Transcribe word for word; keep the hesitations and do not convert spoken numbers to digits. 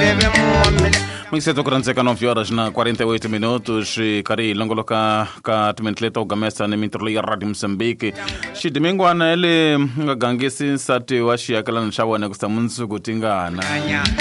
Mwiseto kuranzeka nove horas na quarenta e oito minutos. Kari longolo ka ka tumentleta ugamesa na mintroli ya Radio Mozambique. Shi domingo ana ele ngagangisi sati washi akala nshawa na kustamunsu kutingana.